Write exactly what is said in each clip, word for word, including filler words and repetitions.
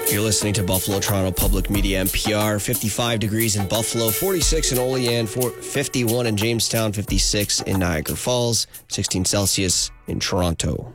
You're listening to Buffalo Toronto Public Media N P R. fifty-five degrees in Buffalo, forty-six in Olean, fifty-one in Jamestown, fifty-six in Niagara Falls, sixteen Celsius in Toronto.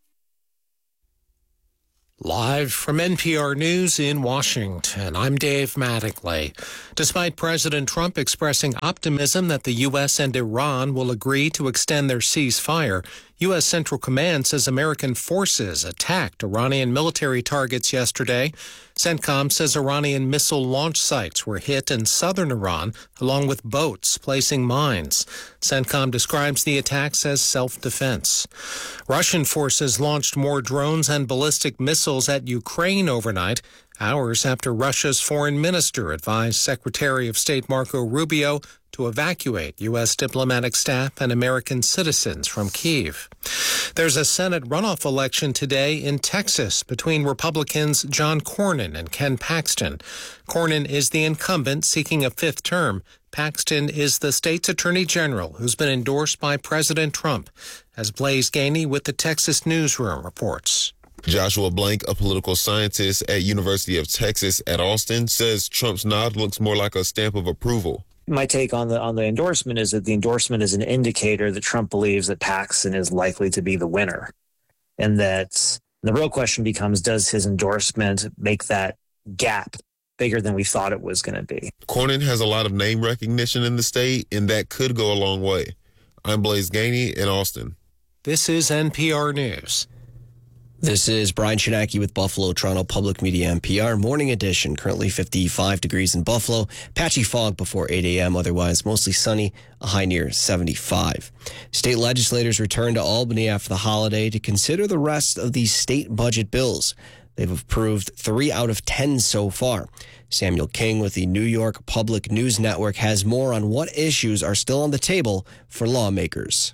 Live from N P R News in Washington, I'm Dave Mattingly. Despite President Trump expressing optimism that the U S and Iran will agree to extend their ceasefire, U S Central Command says American forces attacked Iranian military targets yesterday. CENTCOM says Iranian missile launch sites were hit in southern Iran, along with boats placing mines. CENTCOM describes the attacks as self-defense. Russian forces launched more drones and ballistic missiles at Ukraine overnight, hours after Russia's foreign minister advised Secretary of State Marco Rubio to evacuate U S diplomatic staff and American citizens from Kyiv. There's a Senate runoff election today in Texas between Republicans John Cornyn and Ken Paxton. Cornyn is the incumbent seeking a fifth term. Paxton is the state's attorney general who's been endorsed by President Trump, as Blaise Gainey with the Texas Newsroom reports. Joshua Blank, a political scientist at University of Texas at Austin, says Trump's nod looks more like a stamp of approval. My take on the on the endorsement is that the endorsement is an indicator that Trump believes that Paxton is likely to be the winner. And that the real question becomes, does his endorsement make that gap bigger than we thought it was going to be? Cornyn has a lot of name recognition in the state, and that could go a long way. I'm Blaise Gainey in Austin. This is N P R News. This is Brian Chinaki with Buffalo Toronto Public Media N P R Morning Edition. Currently fifty-five degrees in Buffalo. Patchy fog before eight a.m. Otherwise mostly sunny. A high near seventy-five. State legislators return to Albany after the holiday to consider the rest of the state budget bills. They've approved three out of ten so far. Samuel King with the New York Public News Network has more on what issues are still on the table for lawmakers.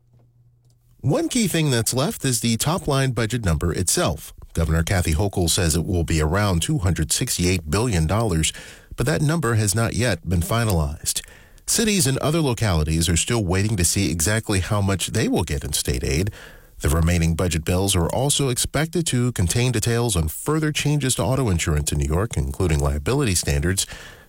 One key thing that's left is the top-line budget number itself. Governor Kathy Hochul says it will be around two hundred sixty-eight billion dollars, but that number has not yet been finalized. Cities and other localities are still waiting to see exactly how much they will get in state aid. The remaining budget bills are also expected to contain details on further changes to auto insurance in New York, including liability standards,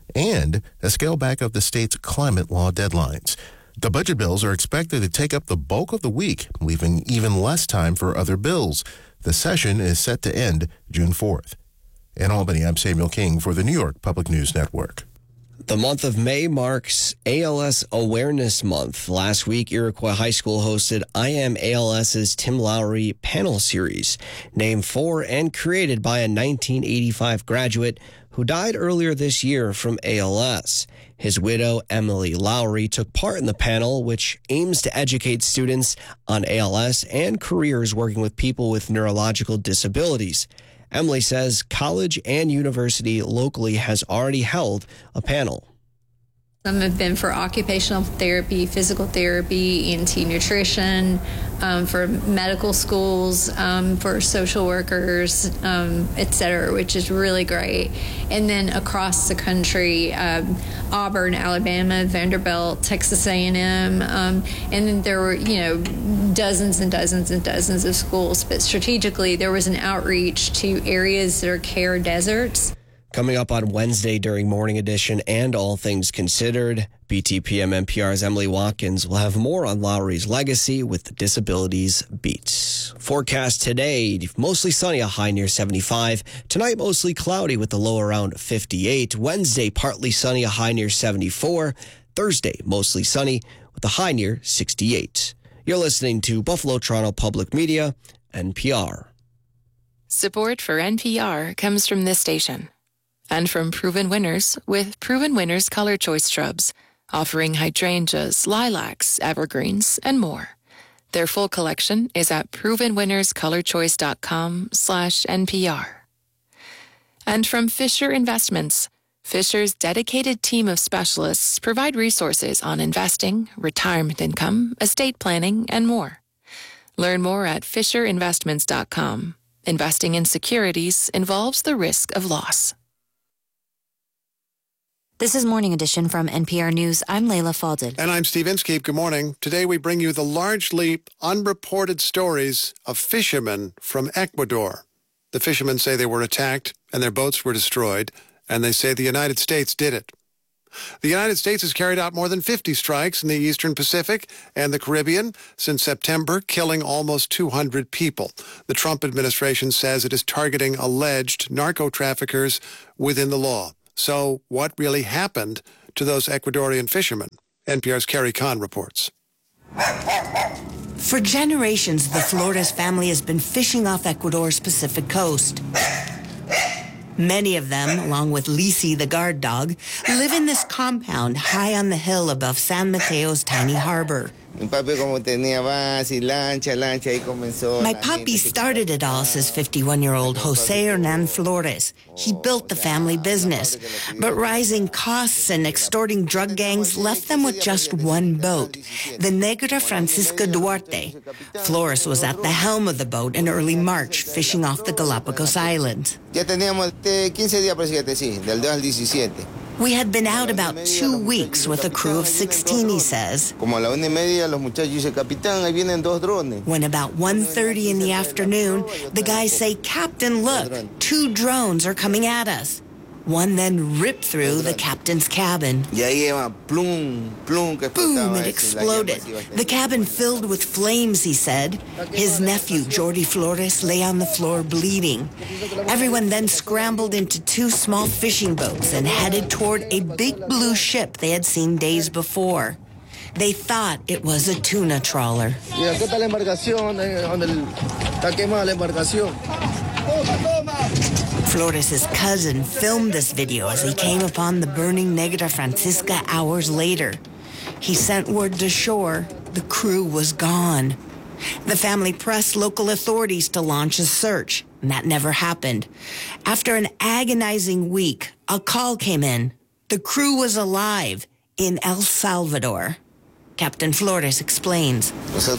and a scale back of the state's climate law deadlines. The budget bills are expected to take up the bulk of the week, leaving even less time for other bills. The session is set to end June fourth. In Albany, I'm Samuel King for the New York Public News Network. The month of May marks A L S Awareness Month. Last week, Iroquois High School hosted I Am ALS's Tim Lowry panel series, named for and created by a nineteen eighty-five graduate who died earlier this year from A L S. His widow, Emily Lowry, took part in the panel, which aims to educate students on A L S and careers working with people with neurological disabilities. Emily says college and university locally has already held a panel. Some have been for occupational therapy, physical therapy, E N T nutrition, um, for medical schools, um, for social workers, um, et cetera, which is really great. And then across the country, um, Auburn, Alabama, Vanderbilt, Texas A and M, um, and then there were, you know, dozens and dozens and dozens of schools. But strategically, there was an outreach to areas that are care deserts. Coming up on Wednesday during Morning Edition and All Things Considered, B T P M N P R's Emily Watkins will have more on Lowry's legacy with the Disabilities Beats. Forecast today, mostly sunny, a high near seventy-five. Tonight, mostly cloudy with the low around fifty-eight. Wednesday, partly sunny, a high near seventy-four. Thursday, mostly sunny with a high near sixty-eight. You're listening to Buffalo Toronto Public Media, N P R. Support for N P R comes from this station. And from Proven Winners with Proven Winners Color Choice Shrubs, offering hydrangeas, lilacs, evergreens, and more. Their full collection is at provenwinnerscolorchoice.com slash NPR. And from Fisher Investments, Fisher's dedicated team of specialists provide resources on investing, retirement income, estate planning, and more. Learn more at fisher investments dot com. Investing in securities involves the risk of loss. This is Morning Edition from N P R News. I'm Layla Falded. And I'm Steve Inskeep. Good morning. Today we bring you the largely unreported stories of fishermen from Ecuador. The fishermen say they were attacked and their boats were destroyed, and they say the United States did it. The United States has carried out more than fifty strikes in the Eastern Pacific and the Caribbean since September, killing almost two hundred people. The Trump administration says it is targeting alleged narco-traffickers within the law. So what really happened to those Ecuadorian fishermen? N P R's Carrie Kahn reports. For generations, the Flores family has been fishing off Ecuador's Pacific coast. Many of them, along with Lisi, the guard dog, live in this compound high on the hill above San Mateo's tiny harbor. My papi started it all, says fifty-one-year-old Jose Hernan Flores. He built the family business. But rising costs and extorting drug gangs left them with just one boat, the Negra Francisca Duarte. Flores was at the helm of the boat in early March, fishing off the Galapagos Islands. We had been out about two weeks with a crew of sixteen, he says. When about one thirty in the afternoon, the guys say, "Captain, look, two drones are coming at us." One then ripped through the captain's cabin. Boom, it exploded. The cabin filled with flames, he said. His nephew, Jordi Flores, lay on the floor bleeding. Everyone then scrambled into two small fishing boats and headed toward a big blue ship they had seen days before. They thought it was a tuna trawler. Flores' cousin filmed this video as he came upon the burning Negra Francisca hours later. He sent word to shore the crew was gone. The family pressed local authorities to launch a search, and that never happened. After an agonizing week, a call came in. The crew was alive in El Salvador. Captain Flores explains.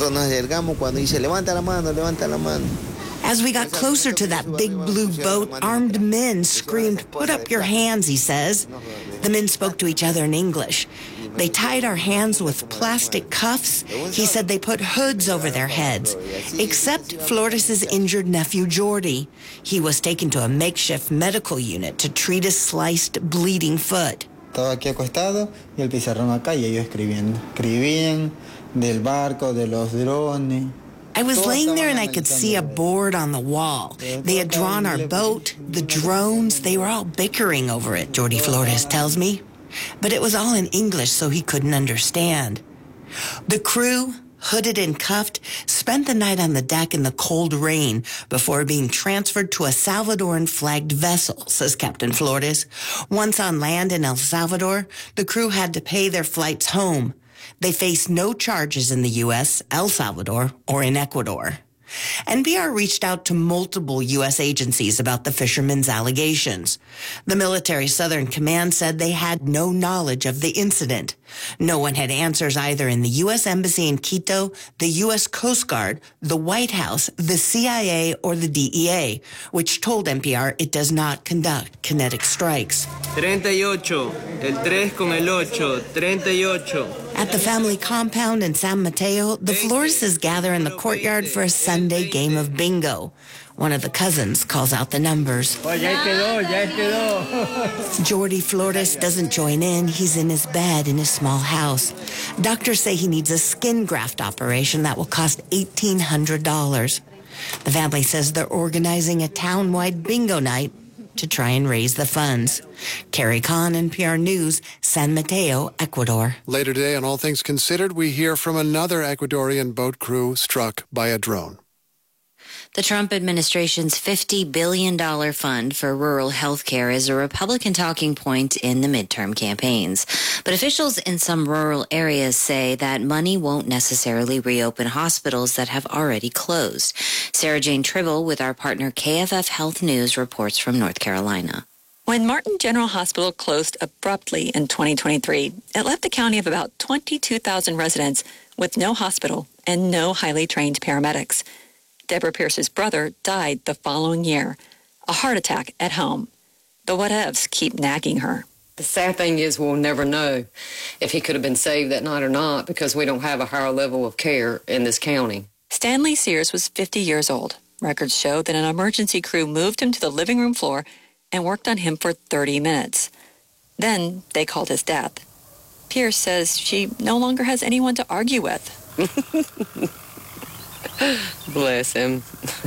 As we got closer to that big blue boat, armed men screamed, "Put up your hands," he says. The men spoke to each other in English. They tied our hands with plastic cuffs. He said they put hoods over their heads, except Flores' injured nephew, Jordi. He was taken to a makeshift medical unit to treat his sliced, bleeding foot. Estaba aquí acostado y el pizarrón acá y ellos escribiendo. Escribían del barco, de los drones. I was laying there and I could see a board on the wall. They had drawn our boat, the drones. They were all bickering over it, Jordi Flores tells me. But it was all in English, so he couldn't understand. The crew, hooded and cuffed, spent the night on the deck in the cold rain before being transferred to a Salvadoran-flagged vessel, says Captain Flores. Once on land in El Salvador, the crew had to pay their flights home. They face no charges in the U S, El Salvador, or in Ecuador. N P R reached out to multiple U S agencies about the fishermen's allegations. The military Southern Command said they had no knowledge of the incident. No one had answers either in the U S Embassy in Quito, the U S Coast Guard, the White House, the C I A, or the D E A, which told N P R it does not conduct kinetic strikes. thirty-eight, el tres con el ocho, thirty-eight. At the family compound in San Mateo, the Flores gather in the courtyard for a Sunday game of bingo. One of the cousins calls out the numbers. Jordi Flores doesn't join in. He's in his bed in his small house. Doctors say he needs a skin graft operation that will cost eighteen hundred dollars. The family says they're organizing a town-wide bingo night to try and raise the funds. Carrie Kahn, N P R News, San Mateo, Ecuador. Later today on All Things Considered, we hear from another Ecuadorian boat crew struck by a drone. The Trump administration's fifty billion dollars fund for rural health care is a Republican talking point in the midterm campaigns. But officials in some rural areas say that money won't necessarily reopen hospitals that have already closed. Sarah Jane Tribble with our partner K F F Health News reports from North Carolina. When Martin General Hospital closed abruptly in twenty twenty-three, it left a county of about twenty-two thousand residents with no hospital and no highly trained paramedics. Deborah Pierce's brother died the following year, a heart attack at home. The what-ifs keep nagging her. The sad thing is we'll never know if he could have been saved that night or not because we don't have a higher level of care in this county. Stanley Sears was fifty years old. Records show that an emergency crew moved him to the living room floor and worked on him for thirty minutes. Then they called his death. Pierce says she no longer has anyone to argue with. Bless him.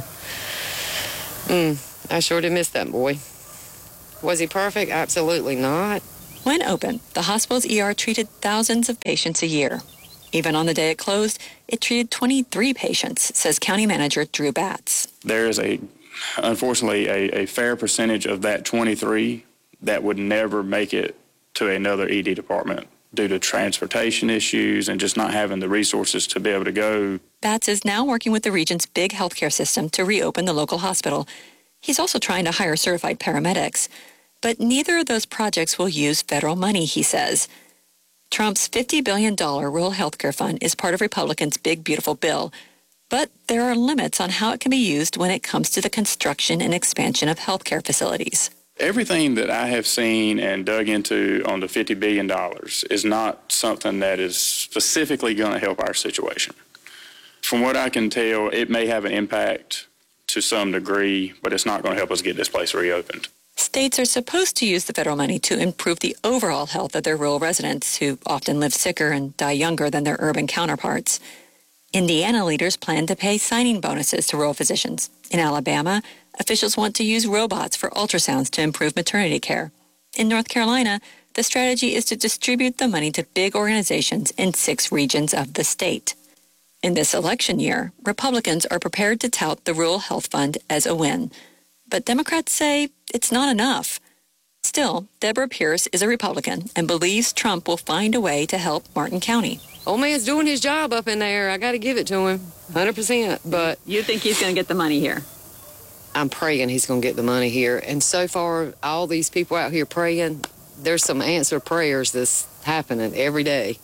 mm, I sure did miss that boy. Was he perfect? Absolutely not. When open, the hospital's E R treated thousands of patients a year. Even on the day it closed, it treated twenty-three patients, says County Manager Drew Batts. There is a, unfortunately, a, a fair percentage of that twenty-three that would never make it to another E D department due to transportation issues and just not having the resources to be able to go. Batts is now working with the region's big healthcare system to reopen the local hospital. He's also trying to hire certified paramedics. But neither of those projects will use federal money, he says. Trump's fifty billion dollars rural health care fund is part of Republicans' Big Beautiful Bill. But there are limits on how it can be used when it comes to the construction and expansion of health care facilities. Everything that I have seen and dug into on the fifty billion dollars is not something that is specifically going to help our situation. From what I can tell, it may have an impact to some degree, but it's not going to help us get this place reopened. States are supposed to use the federal money to improve the overall health of their rural residents, who often live sicker and die younger than their urban counterparts. Indiana leaders plan to pay signing bonuses to rural physicians. In Alabama, officials want to use robots for ultrasounds to improve maternity care. In North Carolina, the strategy is to distribute the money to big organizations in six regions of the state. In this election year, Republicans are prepared to tout the Rural Health Fund as a win. But Democrats say it's not enough. Still, Deborah Pierce is a Republican and believes Trump will find a way to help Martin County. Old man's doing his job up in there. I got to give it to him, one hundred percent. But you think he's going to get the money here? I'm praying he's going to get the money here. And so far, all these people out here praying, there's some answered prayers that's happening every day.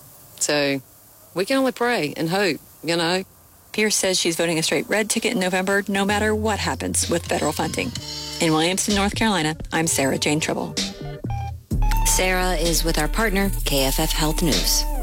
So we can only pray and hope, you know. Pierce says she's voting a straight red ticket in November, no matter what happens with federal funding. In Williamston, North Carolina, I'm Sarah Jane Tribble. Sarah is with our partner, K F F Health News.